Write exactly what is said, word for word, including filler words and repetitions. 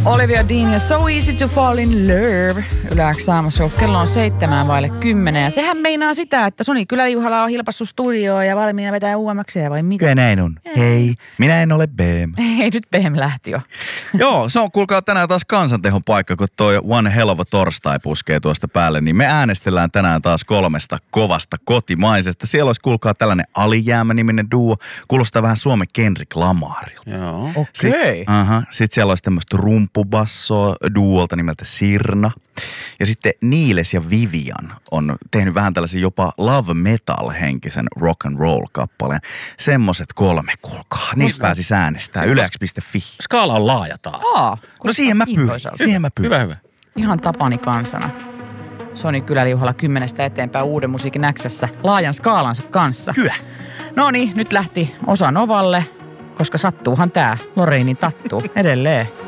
Olivia Dean ja So Easy to Fall in Love. Yleensä aamussa kello on seitsemän vaille kymmenen. Ja sehän meinaa sitä, että Soni Kyläjuhala on hilpassu studioon ja valmiina vetää uudemmaksi vai mitä? Kyllä näin on. Hei, minä en ole B M. Hei, nyt B M lähti jo. Joo, se on kuulkaa tänään taas kansantehon paikka, kun toi One Hell of a Torstai puskee tuosta päälle. Niin me äänestellään tänään taas kolmesta kovasta kotimaisesta. Siellä olisi kuulkaa tällainen Alijäämä-niminen duo. Kuulostaa vähän Suomen Kendrick Lamarilta. Joo. Okei. Okay. Aha, sitten siellä olisi tämmöistä rumpubassoa duolta nimeltä Sirna. Ja sitten Niiles ja Vivian on tehnyt vähän tällaisen jopa love metal henkisen rock and roll kappaleen. Semmoset kolme, kuulkaa. Niistä pääsi äänestää. Yle X piste fi. Skaala on laaja taas. Aa, No siihen mä pyrin. Siihen mä pyrin. Hyvä, hyvä. Ihan Tapani kansana. Soni Kyläjuhala kymmenestä eteenpäin uuden musiikin X:ssä laajan skaalansa kanssa. Kyllä. No niin, nyt lähti osa Novalle, koska sattuuhan tää Loreinin tattuu edelleen.